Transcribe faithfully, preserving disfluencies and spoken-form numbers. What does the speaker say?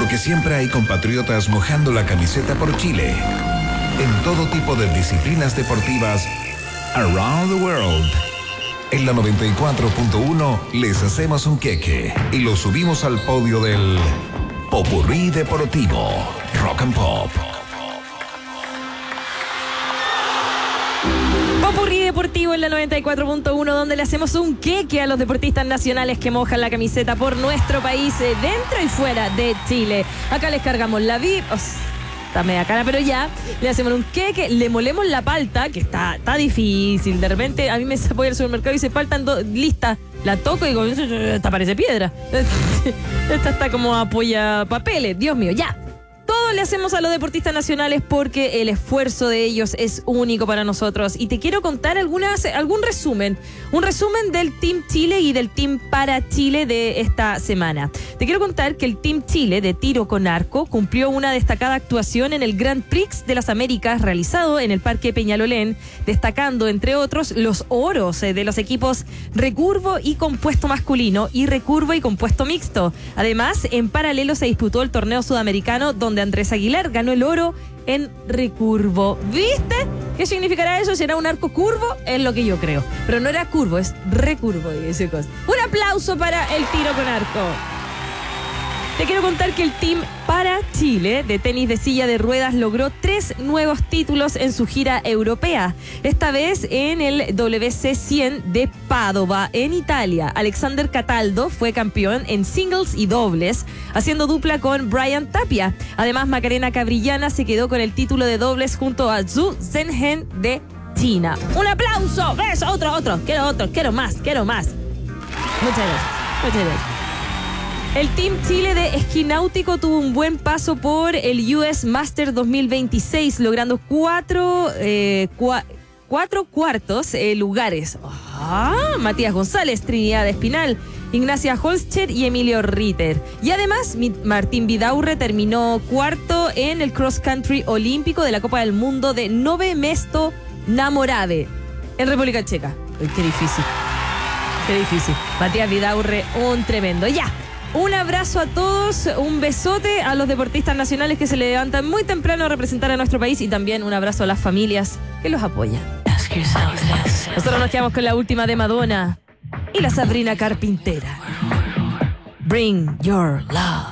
Porque siempre hay compatriotas mojando la camiseta por Chile. En todo tipo de disciplinas deportivas, around the world. En la noventa y cuatro punto uno les hacemos un queque y lo subimos al podio del Popurrí Deportivo Rock and Pop. Popurrí Deportivo en la noventa y cuatro punto uno, donde le hacemos un queque a los deportistas nacionales que mojan la camiseta por nuestro país, dentro y fuera de Chile. Acá les cargamos la V I P, oh, está media cara, pero ya, le hacemos un queque, le molemos la palta, que está, está difícil. De repente a mí me voy al supermercado y se faltan do, lista, la toco y digo, esta parece piedra. Esta está como apoya papeles, Dios mío, ya. Todo le hacemos a los deportistas nacionales porque el esfuerzo de ellos es único para nosotros. Y te quiero contar algunas, algún resumen. Un resumen del Team Chile y del Team para Chile de esta semana. Te quiero contar que el Team Chile de tiro con arco cumplió una destacada actuación en el Grand Prix de las Américas realizado en el Parque Peñalolén, destacando, entre otros, los oros de los equipos recurvo y compuesto masculino y recurvo y compuesto mixto. Además, en paralelo se disputó el torneo sudamericano donde Andrés Aguilar ganó el oro en recurvo. ¿Viste? ¿Qué significará eso? ¿Será un arco curvo? Es lo que yo creo. Pero no era curvo, es recurvo. Dice cosa. Un aplauso para el tiro con arco. Te quiero contar que el Team para Chile de tenis de silla de ruedas logró tres nuevos títulos en su gira europea. Esta vez en el W C cien de Padova, en Italia. Alexander Cataldo fue campeón en singles y dobles, haciendo dupla con Brian Tapia. Además, Macarena Cabrillana se quedó con el título de dobles junto a Zhu Zhenhen de China. ¡Un aplauso! ¿Ves? Otro, otro. Quiero otro. Quiero más, quiero más. Muchas gracias. Muchas gracias. El Team Chile de esquí náutico tuvo un buen paso por el U S Master dos mil veintiséis, logrando cuatro, eh, cua, cuatro cuartos eh, lugares. Ah, Matías González, Trinidad Espinal, Ignacia Holscher y Emilio Ritter. Y además, Martín Vidaurre terminó cuarto en el cross country olímpico de la Copa del Mundo de Nove Mesto Namorave, en República Checa. Uy, qué difícil. Qué difícil. Matías Vidaurre, un tremendo. Ya. Un abrazo a todos, un besote a los deportistas nacionales que se levantan muy temprano a representar a nuestro país y también un abrazo a las familias que los apoyan. Nosotros nos quedamos con la última de Madonna y la Sabrina Carpintera. Bring your love.